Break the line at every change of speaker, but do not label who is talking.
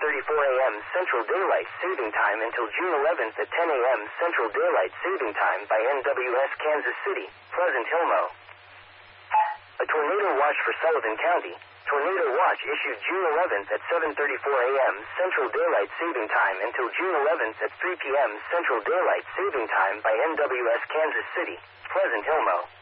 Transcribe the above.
a.m. Central Daylight Saving Time until June 11th at 10 a.m. Central Daylight Saving Time by NWS Kansas City, Pleasant Hill, Mo. A tornado watch for Sullivan County. Tornado watch issued June 11th at 7:34 a.m. Central Daylight Saving Time until June 11th at 3 p.m. Central Daylight Saving Time by NWS Kansas City, Pleasant Hill, Mo.